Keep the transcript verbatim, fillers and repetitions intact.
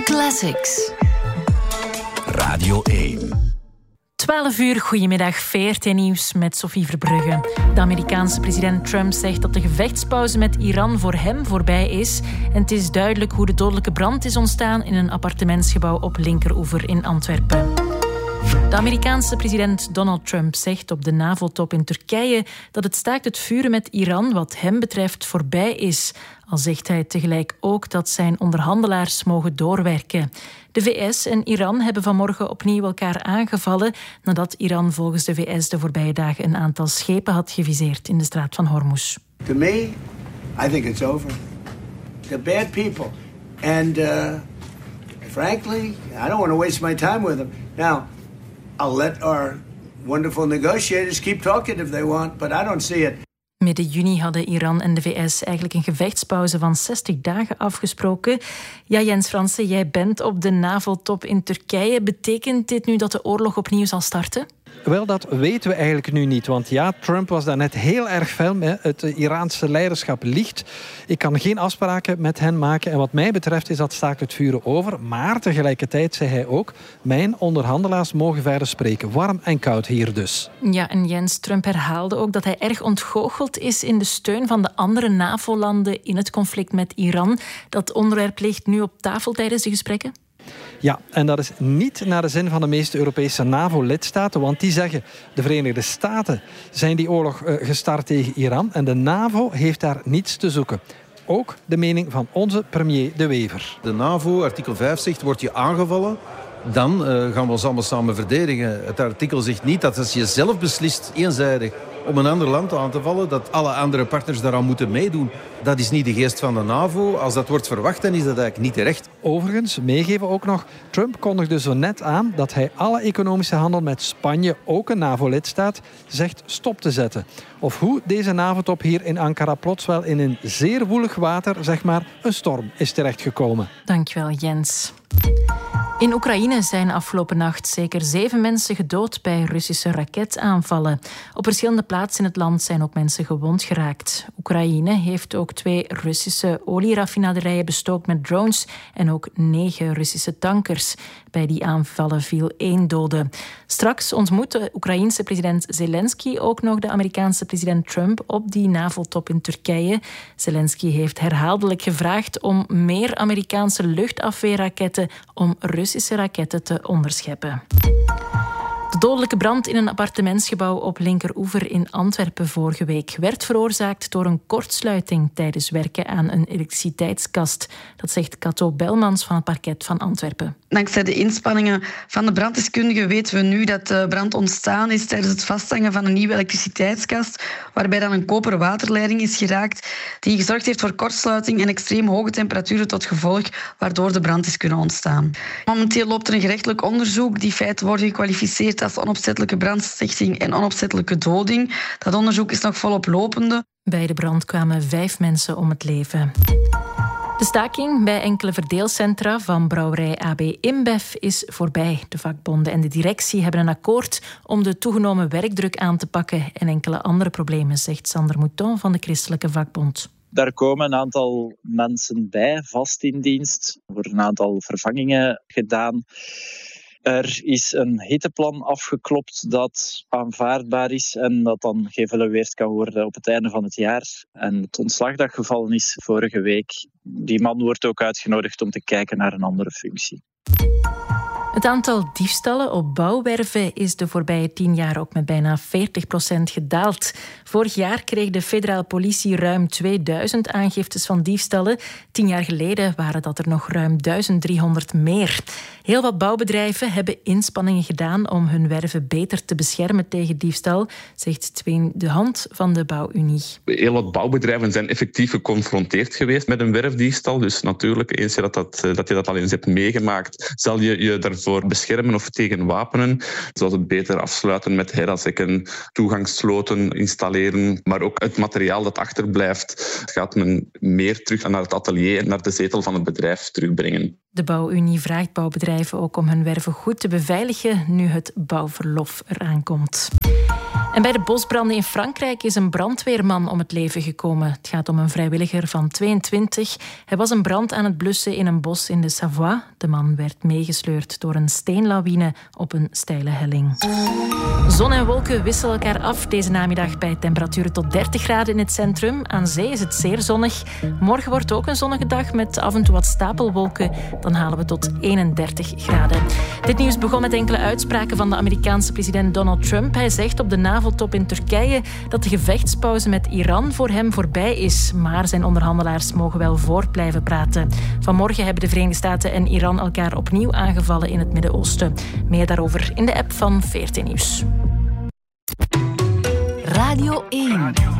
Classics. Radio één. twaalf uur, goedemiddag, V R T-nieuws met Sophie Verbrugge. De Amerikaanse president Trump zegt dat de gevechtspauze met Iran voor hem voorbij is. En het is duidelijk hoe de dodelijke brand is ontstaan in een appartementsgebouw op Linkeroever in Antwerpen. De Amerikaanse president Donald Trump zegt op de NAVO-top in Turkije dat het staakt het vuren met Iran wat hem betreft voorbij is. Al zegt hij tegelijk ook dat zijn onderhandelaars mogen doorwerken. De V S en Iran hebben vanmorgen opnieuw elkaar aangevallen nadat Iran volgens de V S de voorbije dagen een aantal schepen had geviseerd in de straat van Hormuz. To me, I think it's over. The bad people. And uh, frankly, I don't want to waste my time with them. Now, I'll let our wonderful negotiators keep talking if they want, but I don't see it. Midden juni hadden Iran en de V S eigenlijk een gevechtspauze van zestig dagen afgesproken. Ja, Jens Fransen, jij bent op de NAVO-top in Turkije. Betekent dit nu dat de oorlog opnieuw zal starten? Wel, dat weten we eigenlijk nu niet. Want ja, Trump was daarnet heel erg fel. Hè. Het Iraanse leiderschap liegt. Ik kan geen afspraken met hen maken. En wat mij betreft is dat staakt het vuren over. Maar tegelijkertijd zei hij ook, mijn onderhandelaars mogen verder spreken. Warm en koud hier dus. Ja, en Jens, Trump herhaalde ook dat hij erg ontgoocheld is in de steun van de andere NAVO-landen in het conflict met Iran. Dat onderwerp ligt nu op tafel tijdens de gesprekken. Ja, en dat is niet naar de zin van de meeste Europese NAVO-lidstaten, want die zeggen de Verenigde Staten zijn die oorlog uh, gestart tegen Iran en de NAVO heeft daar niets te zoeken. Ook de mening van onze premier De Wever. De NAVO, artikel vijf zegt, wordt je aangevallen, dan uh, gaan we ons allemaal samen verdedigen. Het artikel zegt niet dat als je zelf beslist, eenzijdig, om een ander land aan te vallen, dat alle andere partners daaraan moeten meedoen. Dat is niet de geest van de NAVO. Als dat wordt verwacht, dan is dat eigenlijk niet terecht. Overigens, meegeven ook nog, Trump kondigde zo net aan dat hij alle economische handel met Spanje, ook een NAVO-lidstaat, zegt stop te zetten. Of hoe deze NAVO-top hier in Ankara plots wel in een zeer woelig water, zeg maar, een storm is terechtgekomen. Dankjewel, Jens. In Oekraïne zijn afgelopen nacht zeker zeven mensen gedood bij Russische raketaanvallen. Op verschillende plaatsen in het land zijn ook mensen gewond geraakt. Oekraïne heeft ook twee Russische olieraffinaderijen bestookt met drones en ook negen Russische tankers. Bij die aanvallen viel één dode. Straks ontmoet de Oekraïense president Zelensky ook nog de Amerikaanse president Trump op die NAVO-top in Turkije. Zelensky heeft herhaaldelijk gevraagd om meer Amerikaanse luchtafweerraketten om Russische raketten te onderscheppen. De dodelijke brand in een appartementsgebouw op Linkeroever in Antwerpen vorige week werd veroorzaakt door een kortsluiting tijdens werken aan een elektriciteitskast. Dat zegt Cato Belmans van het parket van Antwerpen. Dankzij de inspanningen van de branddeskundigen weten we nu dat de brand ontstaan is tijdens het vasthangen van een nieuwe elektriciteitskast, waarbij dan een koperen waterleiding is geraakt die gezorgd heeft voor kortsluiting en extreem hoge temperaturen tot gevolg, waardoor de brand is kunnen ontstaan. Momenteel loopt er een gerechtelijk onderzoek. Die feiten worden gekwalificeerd als onopzettelijke brandstichting en onopzettelijke doding. Dat onderzoek is nog volop lopende. Bij de brand kwamen vijf mensen om het leven. De staking bij enkele verdeelcentra van brouwerij A B InBev is voorbij. De vakbonden en de directie hebben een akkoord om de toegenomen werkdruk aan te pakken en enkele andere problemen, zegt Sander Mouton van de Christelijke Vakbond. Daar komen een aantal mensen bij, vast in dienst. Er worden een aantal vervangingen gedaan. Er is een hitteplan afgeklopt dat aanvaardbaar is en dat dan geëvalueerd kan worden op het einde van het jaar. En het ontslag dat gevallen is vorige week, die man wordt ook uitgenodigd om te kijken naar een andere functie. Het aantal diefstallen op bouwwerven is de voorbije tien jaar ook met bijna veertig procent gedaald. Vorig jaar kreeg de federale politie ruim tweeduizend aangiftes van diefstallen. Tien jaar geleden waren dat er nog ruim duizend driehonderd meer. Heel wat bouwbedrijven hebben inspanningen gedaan om hun werven beter te beschermen tegen diefstal, zegt Tween de Hand van de Bouwunie. Heel wat bouwbedrijven zijn effectief geconfronteerd geweest met een werfdiefstal. Dus natuurlijk, eens je dat, dat, dat je dat al eens hebt meegemaakt, zal je je daarvoor beschermen of tegen wapenen. Zoals het beter afsluiten met heradzekken, toegangssloten installeren, maar ook het materiaal dat achterblijft gaat men meer terug naar het atelier en naar de zetel van het bedrijf terugbrengen. De Bouwunie vraagt bouwbedrijven ook om hun werven goed te beveiligen nu het bouwverlof eraan komt. En bij de bosbranden in Frankrijk is een brandweerman om het leven gekomen. Het gaat om een vrijwilliger van tweeëntwintig. Hij was een brand aan het blussen in een bos in de Savoie. De man werd meegesleurd door een steenlawine op een steile helling. Zon en wolken wisselen elkaar af deze namiddag bij temperaturen tot dertig graden in het centrum. Aan zee is het zeer zonnig. Morgen wordt ook een zonnige dag met af en toe wat stapelwolken. Dan halen we tot eenendertig graden. Dit nieuws begon met enkele uitspraken van de Amerikaanse president Donald Trump. Hij zegt op de NAVO-top in Turkije dat de gevechtspauze met Iran voor hem voorbij is. Maar zijn onderhandelaars mogen wel voort blijven praten. Vanmorgen hebben de Verenigde Staten en Iran elkaar opnieuw aangevallen in het Midden-Oosten. Meer daarover in de app van V R T Nieuws. Radio één.